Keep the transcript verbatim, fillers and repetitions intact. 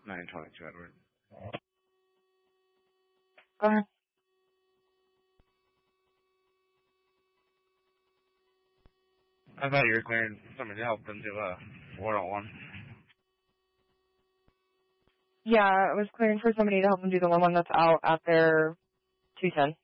nine twenty-two Edward. Go ahead. I thought you were clearing somebody to help them do a four oh one. Yeah, I was clearing for somebody to help them do the one one that's out at their two ten.